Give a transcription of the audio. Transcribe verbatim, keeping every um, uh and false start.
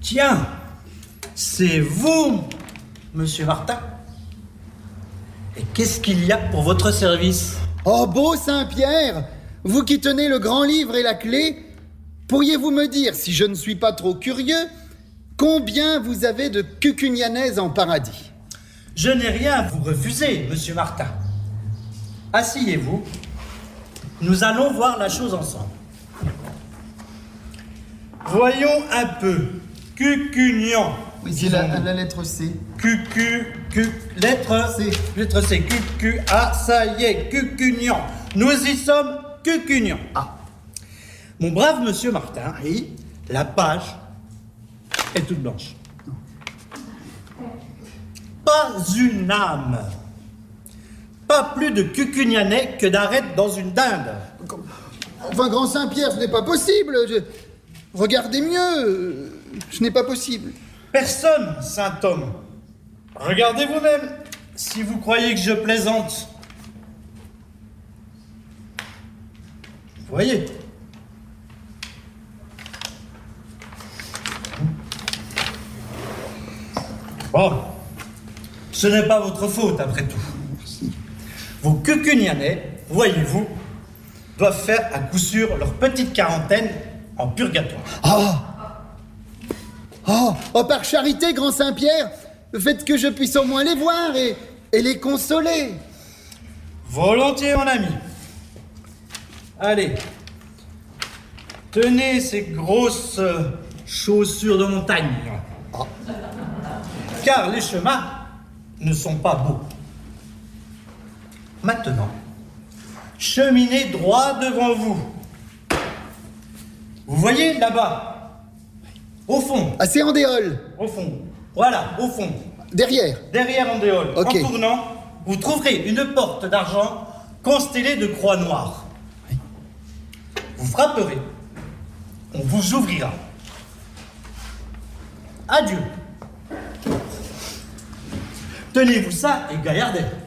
Tiens, c'est vous, monsieur Martin. Et qu'est-ce qu'il y a pour votre service? Oh, beau Saint-Pierre, vous qui tenez le grand livre et la clé, pourriez-vous me dire, si je ne suis pas trop curieux, combien vous avez de cucugnanes en paradis? Je n'ai rien à vous refuser, monsieur Martin. Asseyez-vous. Nous allons voir la chose ensemble. Voyons un peu. Cucugnan. Oui, c'est la, la lettre C. Cucu, cu, lettre C. Lettre C. Cucu, ah, ça y est, cucugnan. Nous y sommes, cucugnan. Ah. Mon brave monsieur Martin, Oui. la page est toute blanche. Pas une âme. Pas plus de cucugnanais que d'arêtes dans une dinde. Enfin, grand Saint-Pierre, ce n'est pas possible. Je... Regardez mieux. Ce n'est pas possible. Personne, saint homme. Regardez vous-même, si vous croyez que je plaisante. Vous voyez. Bon, ce n'est pas votre faute, après tout. Vos cucugnanais, voyez-vous, doivent faire à coup sûr leur petite quarantaine en purgatoire. Ah. Oh, oh, par charité, grand Saint-Pierre, faites que je puisse au moins les voir et, et les consoler. Volontiers, mon ami. Allez, tenez ces grosses euh, chaussures de montagne. Ah. Car les chemins ne sont pas beaux. Maintenant, cheminez droit devant vous. Vous voyez là-bas? Au fond. Ah, c'est Andéol. Au fond. Voilà, au fond. Derrière. Derrière Andéol. Ok. En tournant, vous trouverez une porte d'argent constellée de croix noires. Vous frapperez. On vous ouvrira. Adieu. Tenez-vous ça et gaillardez.